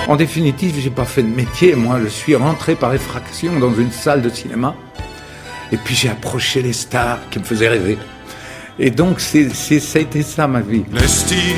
En définitive, j'ai pas fait de métier. Moi, je suis rentré par effraction dans une salle de cinéma. Et puis j'ai approché les stars qui me faisaient rêver. Et donc, ça a été ça ma vie. Le style